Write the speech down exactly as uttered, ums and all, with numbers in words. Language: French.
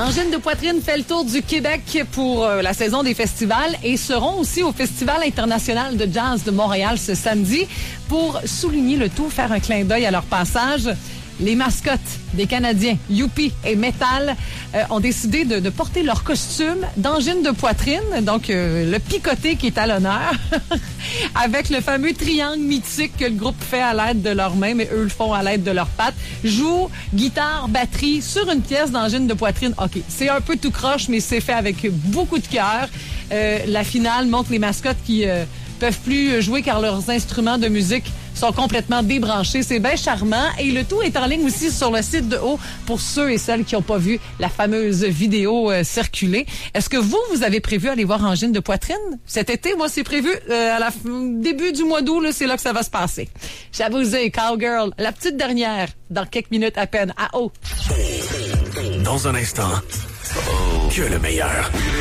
Angine de Poitrine fait le tour du Québec pour euh, la saison des festivals et seront aussi au Festival international de jazz de Montréal ce samedi pour souligner le tout, faire un clin d'œil à leur passage. Les mascottes des Canadiens, Youpi et Metal, euh, ont décidé de, de porter leur costume d'angine de poitrine, donc euh, le picoté qui est à l'honneur, avec le fameux triangle mythique que le groupe fait à l'aide de leurs mains, mais eux le font à l'aide de leurs pattes. Joue guitare, batterie sur une pièce d'angine de poitrine. OK, c'est un peu tout croche, mais c'est fait avec beaucoup de cœur. Euh, la finale montre les mascottes qui euh, peuvent plus jouer car leurs instruments de musique sont complètement débranchés. C'est bien charmant. Et le tout est en ligne aussi sur le site de O pour ceux et celles qui n'ont pas vu la fameuse vidéo euh, circuler. Est-ce que vous, vous avez prévu aller voir Angine de Poitrine cet été? Moi, c'est prévu euh, à la f- début du mois d'août. Là, c'est là que ça va se passer. J'abusais, Cowgirl, la petite dernière, dans quelques minutes à peine, à O. Dans un instant, que le meilleur.